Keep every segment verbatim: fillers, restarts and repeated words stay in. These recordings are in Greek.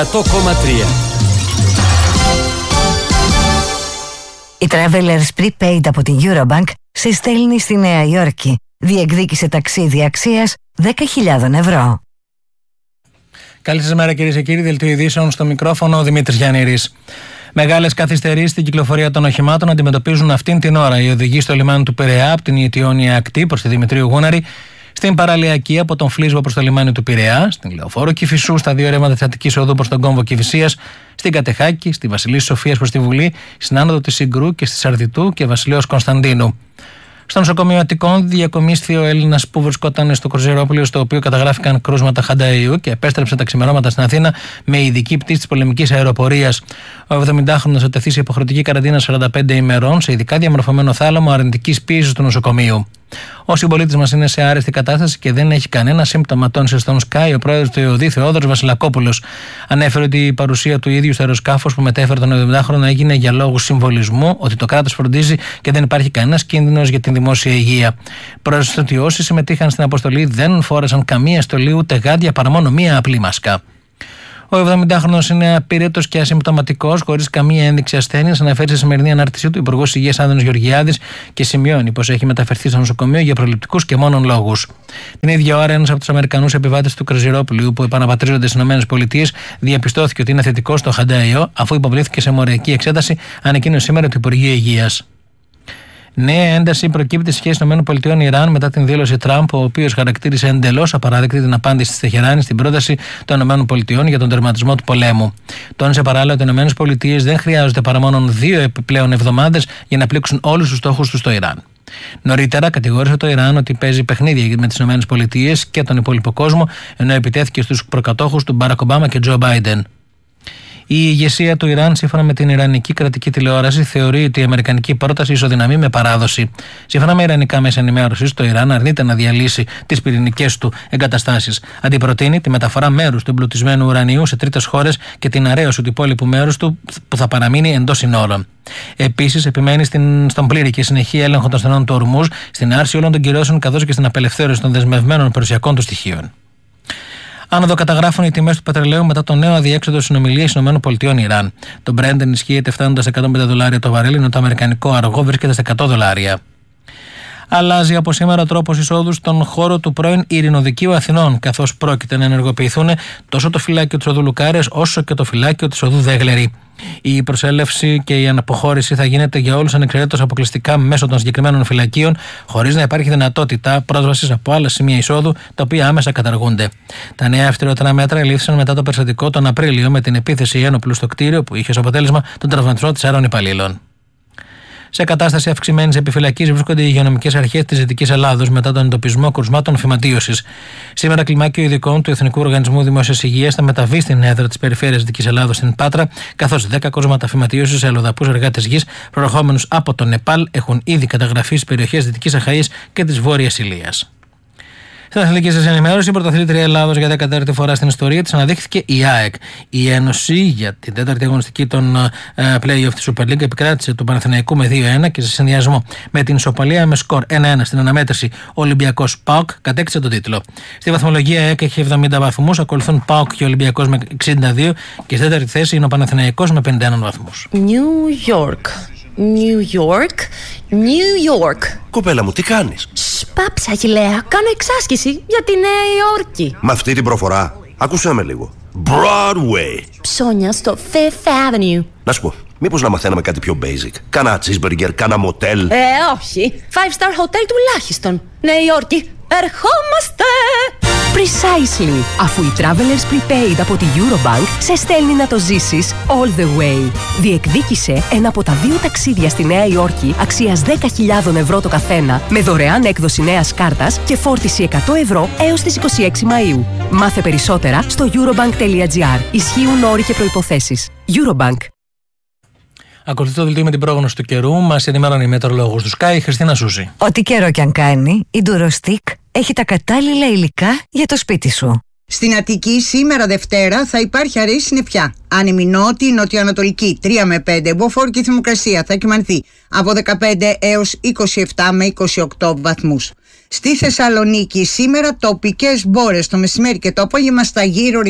εκατό κόμμα τρία. Η Travelers Prepaid από την Eurobank σε στέλνει στη Νέα Υόρκη. Διεκδίκησε ταξίδι αξίας δέκα χιλιάδες ευρώ. Καλή σας μέρα κυρίες και κύριοι, δελτίο ειδήσεων στο μικρόφωνο ο Δημήτρης Γιαννήρης. Μεγάλες καθυστερήσεις στην κυκλοφορία των οχημάτων αντιμετωπίζουν αυτήν την ώρα οι οδηγοί στο λιμάνι του Πειραιά από την Ιετιόνια ακτή προς τη Δημητρίου Γούναρη, στην παραλιακή από τον Φλίσβο προς το λιμάνι του Πειραιά, στην Λεωφόρο Κηφισού, στα δύο ρεύματα της Αττικής Οδού προς τον κόμβο Κηφισίας, στην Κατεχάκη, στη Βασιλής Σοφίας προς τη Βουλή, στην άνοδο της Συγκρού και στη Σαρδιτού και Βασιλέως Κωνσταντίνου. Στο νοσοκομείο Αττικών διακομίσθη ο Έλληνας που βρισκόταν στο κρουαζιερόπλοιο στο οποίο καταγράφηκαν κρούσματα χανταϊού και επέστρεψε τα ξημερώματα στην Αθήνα με ειδική πτήση της πολεμικής αεροπορίας. Ο εβδομηντάχρονος θα τεθεί σε υποχρεωτική καραντίνα σαράντα πέντε ημερών σε ειδικά διαμορφωμένο θάλαμο αρνητικής πίεσης του νοσοκομείου. Ο συμπολίτης μας είναι σε άρεστη κατάσταση και δεν έχει κανένα σύμπτωμα, τόνισε στον Sky ο πρόεδρος του ΕΟΔΗ Θεόδωρος Βασιλακόπουλος. Ανέφερε ότι η παρουσία του ίδιου στο αεροσκάφος που μετέφερε τον εβδομηντάχρονο έγινε για λόγους συμβολισμού, ότι το κράτος φροντίζει και δεν υπάρχει κανένας κίνδυνος για την δημόσια υγεία. Πρόσθεσε ότι όσοι συμμετείχαν στην αποστολή δεν φόρεσαν καμία στολή ούτε γάντια παρά μόνο μία απλή μάσκα. Ο εβδομηντάχρονος είναι απείρετος και ασυμπτωματικός, χωρίς καμία ένδειξη ασθένειας, αναφέρει στη σημερινή ανάρτησή του Υπουργός Υγείας Άδωνης Γεωργιάδης και σημειώνει πως έχει μεταφερθεί στο νοσοκομείο για προληπτικούς και μόνον λόγους. Την ίδια ώρα, ένας από τους Αμερικανούς επιβάτες του κρουαζιερόπλοιου που επαναπατρίζονται στις ΗΠΑ διαπιστώθηκε ότι είναι θετικός στο χανταϊό, αφού υποβλήθηκε σε μοριακή εξέταση, ανακοίνωσε σήμερα το Υπουργείο Υγείας. Νέα ένταση προκύπτει στη σχέση ΗΠΑ-Ιράν μετά την δήλωση Τραμπ, ο οποίος χαρακτήρισε εντελώς απαράδεκτη την απάντηση της Τεχεράνης στην πρόταση των ΗΠΑ για τον τερματισμό του πολέμου. Τόνισε παράλληλα ότι οι ΗΠΑ δεν χρειάζονται παρά μόνο δύο επιπλέον εβδομάδες για να πλήξουν όλους τους στόχους τους στο Ιράν. Νωρίτερα κατηγόρησε το Ιράν ότι παίζει παιχνίδια με τις ΗΠΑ και τον υπόλοιπο κόσμο, ενώ επιτέθηκε στους προκατόχους του Μπάρακ Ομπάμα και Τζο Μπάιντεν. Η ηγεσία του Ιράν, σύμφωνα με την Ιρανική κρατική τηλεόραση, θεωρεί ότι η αμερικανική πρόταση ισοδυναμεί με παράδοση. Σύμφωνα με ιρανικά μέσα ενημέρωσης, το Ιράν αρνείται να διαλύσει τις πυρηνικές του εγκαταστάσεις. Αντιπροτείνει τη μεταφορά μέρους του εμπλουτισμένου ουρανίου σε τρίτες χώρες και την αρέωση του υπόλοιπου μέρους του που θα παραμείνει εντός συνόρων. Επίσης, επιμένει στην, στον πλήρη και συνεχή έλεγχο των στενών του Ορμούζ, στην άρση όλων των κυρώσεων καθώς και στην απελευθέρωση των δεσμευμένων περιουσιακών του στοιχείων. Άνοδο καταγράφουν οι τιμές του πετρελαίου μετά το νέο αδιέξοδο συνομιλίες ΗΠΑ-Ιράν. Το Brent ενισχύεται φτάνοντας εκατόν πέντε δολάρια το βαρέλι, ενώ το αμερικανικό αργό βρίσκεται στα εκατό δολάρια. Αλλάζει από σήμερα ο τρόπος εισόδου στον χώρο του πρώην Ειρηνοδικείου Αθηνών, καθώς πρόκειται να ενεργοποιηθούν τόσο το φυλάκιο της οδού Λουκάρες όσο και το φυλάκιο της οδού Δέγλερη. Η προσέλευση και η αναποχώρηση θα γίνεται για όλους ανεξαιρέτως αποκλειστικά μέσω των συγκεκριμένων φυλακίων, χωρίς να υπάρχει δυνατότητα πρόσβασης από άλλα σημεία εισόδου, τα οποία άμεσα καταργούνται. Τα νέα αυστηρότερα μέτρα ελήφθησαν μετά το περιστατικό τον Απρίλιο με την επίθεση ένοπλου στο κτίριο που είχε ως αποτέλεσμα τον τραυματισμό τεσσάρων υπαλλήλων. Σε κατάσταση αυξημένης επιφυλακής βρίσκονται οι υγειονομικές αρχές της Δυτικής Ελλάδος μετά τον εντοπισμό κρουσμάτων φυματίωσης. Σήμερα, κλιμάκιο ειδικών του Εθνικού Οργανισμού Δημόσιας Υγείας θα μεταβεί στην έδρα της Περιφέρειας Δυτικής Ελλάδος στην Πάτρα, καθώς δέκα κρούσματα φυματίωσης σε αλλοδαπούς εργάτες γης προερχόμενους από το Νεπάλ έχουν ήδη καταγραφεί στις περιοχές Δυτικής Αχαΐας και της Βόρειας Ηλίας. Στην αθλητική σας ενημέρωση, η πρωταθλήτρια Ελλάδος για δεκατέρωτη φορά στην ιστορία της αναδείχθηκε η ΑΕΚ. Η Ένωση για την τέταρτη αγωνιστική των uh, play-off της Super League επικράτησε του Παναθηναϊκού με δύο ένα και σε συνδυασμό με την ισοπαλία με σκορ ένα ένα στην αναμέτρηση Ολυμπιακός ΠΑΟΚ κατέκτησε τον τίτλο. Στη βαθμολογία η ΑΕΚ έχει εβδομήντα βαθμούς, ακολουθούν ΠΑΟΚ και Ολυμπιακός με εξήντα δύο και στη τέταρτη θέση είναι ο Παναθηναϊκός με πενήντα ένα βαθμούς. New York. New York, New York. Κοπέλα μου, τι κάνεις? Σπάψα, Αχιλλέα, κάνω εξάσκηση για τη Νέα Υόρκη. Με αυτή την προφορά, άκουσέ με λίγο. Broadway. Ψώνια στο Fifth Avenue. Να σου πω, μήπως να μαθαίναμε κάτι πιο basic? Κάνα cheeseburger, κάνα μοτέλ? Ε, όχι. Five star hotel τουλάχιστον. Νέα Υόρκη, ερχόμαστε! Precisely, αφού η Travelers Prepaid από τη Eurobank σε στέλνει να το ζήσεις all the way. Διεκδίκησε ένα από τα δύο ταξίδια στη Νέα Υόρκη αξίας δέκα χιλιάδες ευρώ το καθένα, με δωρεάν έκδοση νέας κάρτας και φόρτιση εκατό ευρώ έως τις είκοσι έξι Μαΐου. Μάθε περισσότερα στο eurobank.gr. Ισχύουν όροι και προϋποθέσεις. Eurobank. Ακολουθεί το δελτίο με την πρόγνωση του καιρού. Μας ενημερώνει η μετεωρολόγος του Sky, η Χριστίνα Σούζη. Ό,τι καιρό κι αν κάνει, η Durostic έχει τα κατάλληλα υλικά για το σπίτι σου. Στην Αττική σήμερα Δευτέρα θα υπάρχει αραιή συννεφιά. Άνεμη νότια, νοτιοανατολική τρία με πέντε, μποφόρ και η θερμοκρασία θα κυμανθεί από δεκαπέντε έως είκοσι επτά με είκοσι οκτώ βαθμούς. Στη Θεσσαλονίκη σήμερα τοπικές μπόρες το μεσημέρι και το απόγευμα στα γύρω ορεινά.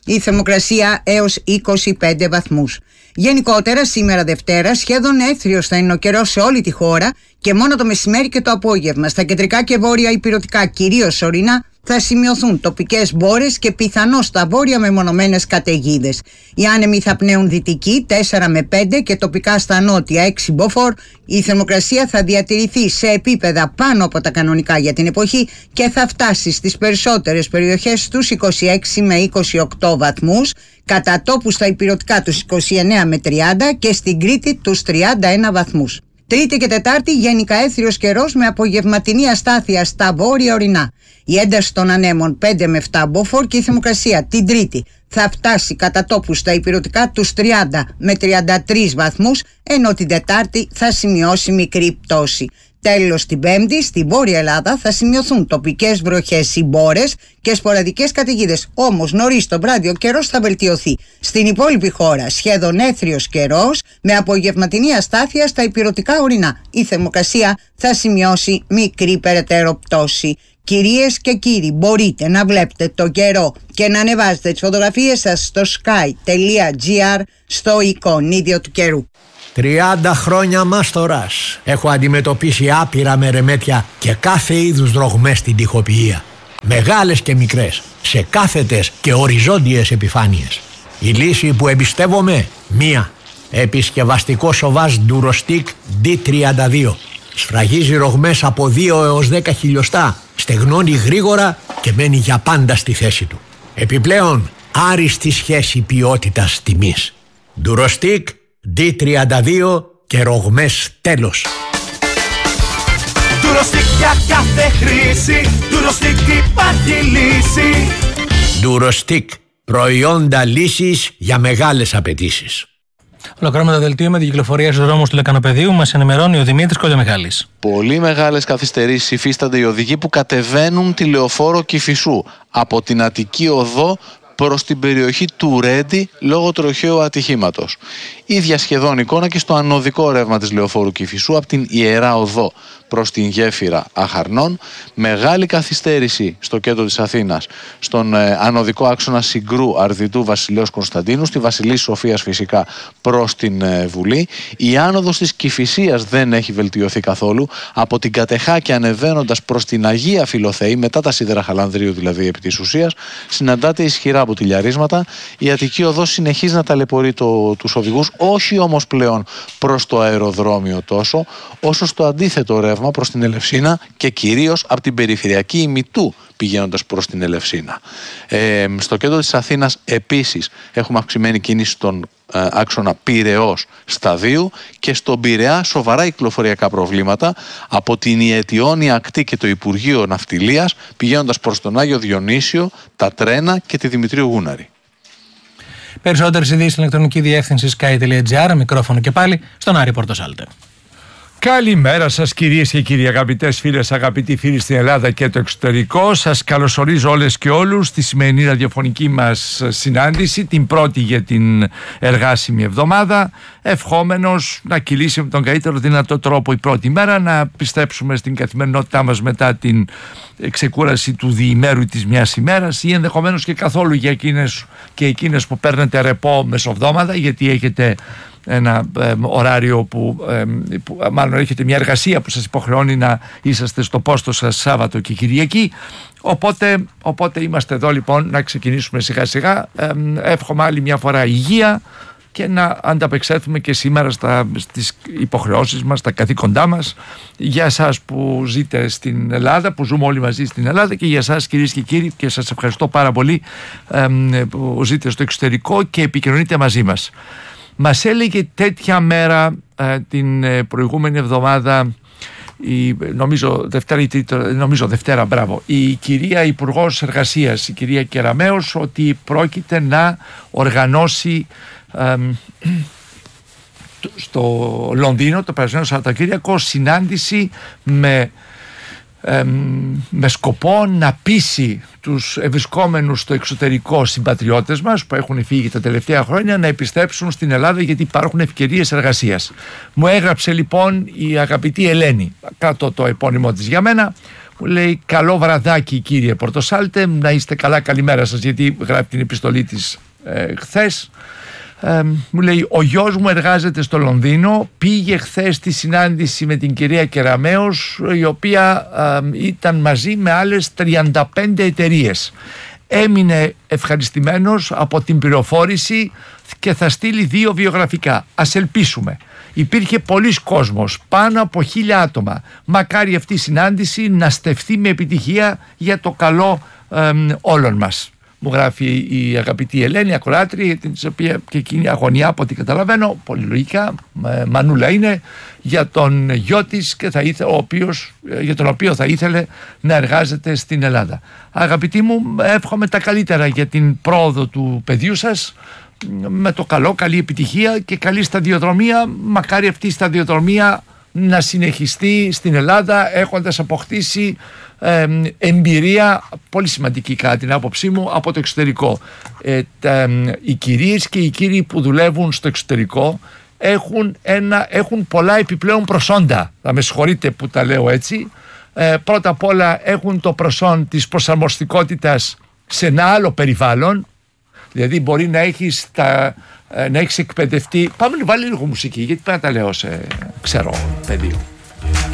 η θερμοκρασία έως είκοσι πέντε βαθμούς. Γενικότερα σήμερα Δευτέρα σχεδόν έθριος θα είναι ο καιρός σε όλη τη χώρα και μόνο το μεσημέρι και το απόγευμα στα κεντρικά και βόρεια ηπειρωτικά, κυρίως ορεινά, θα σημειωθούν τοπικές μπόρες και πιθανώς στα βόρεια μεμονωμένες καταιγίδες. Οι άνεμοι θα πνέουν δυτικοί τέσσερα με πέντε και τοπικά στα νότια έξι μποφόρ. Η θερμοκρασία θα διατηρηθεί σε επίπεδα πάνω από τα κανονικά για την εποχή και θα φτάσει στις περισσότερες περιοχές στους είκοσι έξι με είκοσι οκτώ βαθμούς, κατά τόπους στα ηπειρωτικά τους είκοσι εννέα με τριάντα και στην Κρήτη τους τριάντα ένα βαθμούς. Τρίτη και Τετάρτη γενικά έθριος καιρός με απογευματινή αστάθεια στα βόρεια ορεινά. Η ένταση των ανέμων πέντε με επτά μποφόρ και η θερμοκρασία την Τρίτη θα φτάσει κατά τόπους στα ηπειρωτικά τους τριάντα με τριάντα τρεις βαθμούς, ενώ την Τετάρτη θα σημειώσει μικρή πτώση. Τέλος, την Πέμπτη στη Βόρεια Ελλάδα θα σημειωθούν τοπικές βροχές ή μπόρες και σποραδικές καταιγίδες. Όμως νωρίς το βράδυ ο καιρός θα βελτιωθεί. Στην υπόλοιπη χώρα σχεδόν έθριος καιρός με απογευματινή αστάθεια στα ηπειρωτικά ορεινά. Η θερμοκρασία θα σημειώσει μικρή περαιτέρω πτώση. Κυρίες και κύριοι, μπορείτε να βλέπετε το καιρό και να ανεβάζετε τις φωτογραφίες σας στο sky.gr στο εικονίδιο του καιρού. τριάντα χρόνια μάστορας. Έχω αντιμετωπίσει άπειρα μερεμέτια και κάθε είδους δρογμές στην τοιχοποιία. Μεγάλες και μικρές, σε κάθετες και οριζόντιες επιφάνειες. Η λύση που εμπιστεύομαι, μία. Επισκευαστικό σοβάζ Durostic ντι τριάντα δύο. Σφραγίζει ρογμές από δύο έως δέκα χιλιοστά, στεγνώνει γρήγορα και μένει για πάντα στη θέση του. Επιπλέον, άριστη σχέση ποιότητας τιμής. Durostic ντι τριάντα δύο και ρογμές τέλος. Durostic για κάθε χρήση, Durostic υπάρχει λύση. Durostic, προϊόντα λύσης για μεγάλες απαιτήσεις. Ολοκληρώνουμε το δελτίο με την κυκλοφορία στους δρόμους του Λεκανοπεδίου. Μας ενημερώνει ο Δημήτρης Κολιομιχάλης. Πολύ μεγάλες καθυστερήσεις υφίστανται οι οδηγοί που κατεβαίνουν τη λεωφόρο Κηφισού από την Αττική Οδό προς την περιοχή του Ρέντι λόγω τροχαίου ατυχήματος. Ίδια σχεδόν εικόνα και στο ανωδικό ρεύμα της λεωφόρου Κηφισού από την Ιερά Οδό προς την γέφυρα Αχαρνών. Μεγάλη καθυστέρηση στο κέντρο της Αθήνας, στον ε, ανωδικό άξονα Συγκρού Αρδιτού Βασιλέως Κωνσταντίνου, στη Βασιλής Σοφίας φυσικά προς την ε, Βουλή. Η άνοδος της Κηφισίας δεν έχει βελτιωθεί καθόλου. Από την Κατεχάκη ανεβαίνοντας προς την Αγία Φιλοθέη, μετά τα σίδερα Χαλανδρίου δηλαδή επί της ουσίας, συναντάται ισχυρά μπουτιλιαρίσματα. Η Αττική Οδός συνεχίζει να ταλαιπωρεί το, τους οδηγούς, όχι όμως πλέον προς το αεροδρόμιο τόσο, όσο στο αντίθετο ρεύμα προς την Ελευσίνα και κυρίως από την περιφερειακή ημιτού πηγαίνοντας προς την Ελευσίνα. Ε, στο κέντρο της Αθήνας επίσης έχουμε αυξημένη κίνηση στον ε, άξονα Πειραιώς Σταδίου και στον Πειραιά σοβαρά κυκλοφοριακά προβλήματα από την Ιετιώνη Ακτή και το Υπουργείο Ναυτιλίας πηγαίνοντας προς τον Άγιο Διονύσιο, τα τρένα και τη Δημητρίου Γούναρη. Περισσότερες ειδήσεις στην ηλεκτρονική διεύθυνση sky.gr, μικρόφωνο και πάλι στον Άρη Πορτοσάλτε. Καλημέρα σας κυρίες και κύριοι, αγαπητές φίλες, αγαπητοί φίλοι στην Ελλάδα και το εξωτερικό. Σας καλωσορίζω όλες και όλους στη σημερινή ραδιοφωνική μας συνάντηση, την πρώτη για την εργάσιμη εβδομάδα, ευχόμενος να κυλήσει με τον καλύτερο δυνατό τρόπο η πρώτη μέρα, να πιστέψουμε στην καθημερινότητά μας μετά την ξεκούραση του διημέρου της μιας ημέρας ή ενδεχομένως και καθόλου για εκείνες και εκείνες που παίρνετε ρεπό μεσοβδόμαδα, γιατί έχετε ένα ε, ωράριο που, ε, που μάλλον έχετε μια εργασία που σας υποχρεώνει να είσαστε στο πόστο σας Σάββατο και Κυριακή, οπότε, οπότε είμαστε εδώ λοιπόν να ξεκινήσουμε σιγά σιγά. ε, εύχομαι άλλη μια φορά υγεία και να ανταπεξέλθουμε και σήμερα στα, στις υποχρεώσεις μας, στα καθήκοντά μας, για εσάς που ζείτε στην Ελλάδα, που ζούμε όλοι μαζί στην Ελλάδα, και για εσάς κυρίες και κύριοι, και σας ευχαριστώ πάρα πολύ ε, που ζείτε στο εξωτερικό και επικοινωνείτε μαζί μας. Μας έλεγε τέτοια μέρα ε, την ε, προηγούμενη εβδομάδα, η, νομίζω, Δευτέρα, νομίζω Δευτέρα, μπράβο, η κυρία Υπουργός Εργασίας, η κυρία Κεραμέως, ότι πρόκειται να οργανώσει ε, στο Λονδίνο το περασμένο Σαββατοκύριακο συνάντηση με Ε, με σκοπό να πείσει τους ευρισκόμενους στο εξωτερικό συμπατριώτες μας που έχουν φύγει τα τελευταία χρόνια να επιστρέψουν στην Ελλάδα, γιατί υπάρχουν ευκαιρίες εργασίας. Μου έγραψε λοιπόν η αγαπητή Ελένη, κάτω το επώνυμό της για μένα, Μου λέει καλό βραδάκι κύριε Πορτοσάλτε, να είστε καλά, καλημέρα σας, γιατί γράφει την επιστολή της ε, χθες. Ε, μου λέει ο γιος μου εργάζεται στο Λονδίνο, πήγε χθες στη συνάντηση με την κυρία Κεραμέως, η οποία ε, ήταν μαζί με άλλες τριάντα πέντε εταιρείες. Έμεινε ευχαριστημένος από την πληροφόρηση και θα στείλει δύο βιογραφικά. Ας ελπίσουμε. Υπήρχε πολλής κόσμος, πάνω από χίλια άτομα. Μακάρι αυτή η συνάντηση να στεφθεί με επιτυχία για το καλό ε, όλων μας. Μου γράφει η αγαπητή Ελένη, ακροάτρια, την οποία και εκείνη αγωνιά από ό,τι καταλαβαίνω, πολύ λογικά, ε, μανούλα είναι, για τον γιο της και θα ήθε, ο οποίος, για τον οποίο θα ήθελε να εργάζεται στην Ελλάδα. Αγαπητοί μου, εύχομαι τα καλύτερα για την πρόοδο του παιδιού σας, με το καλό, καλή επιτυχία και καλή σταδιοδρομία. Μακάρι αυτή η σταδιοδρομία να συνεχιστεί στην Ελλάδα, έχοντας αποκτήσει ε, εμπειρία πολύ σημαντική κατά την άποψή μου από το εξωτερικό. Ε, τα, οι κυρίες και οι κύριοι που δουλεύουν στο εξωτερικό έχουν, ένα, έχουν πολλά επιπλέον προσόντα. Θα με συγχωρείτε που τα λέω έτσι. Ε, πρώτα απ' όλα έχουν το προσόν της προσαρμοστικότητας σε ένα άλλο περιβάλλον. Δηλαδή μπορεί να έχεις, τα, να έχεις εκπαιδευτεί. Πάμε να βάλει λίγο μουσική, γιατί πρέπει να τα λέω σε ξέρω πεδίο.